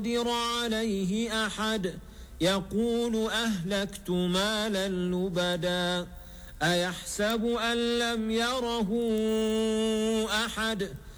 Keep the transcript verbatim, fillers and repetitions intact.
يقدر عليه أحد يقول أهلكت مالا لبدا أيحسب أن لم يره أحد